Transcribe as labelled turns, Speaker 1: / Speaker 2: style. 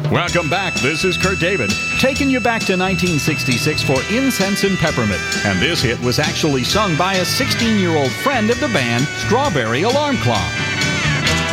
Speaker 1: Welcome back. This is Kurt David, taking you back to 1966 for Incense and Peppermint. And this hit was actually sung by a 16-year-old friend of the band, Strawberry Alarm Clock.